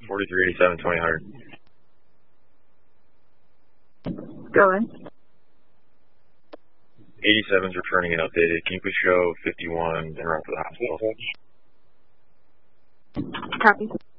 4387, 2000. Go in. 87's returning and updated. Can you please show 51 and run for the hospital? Copy.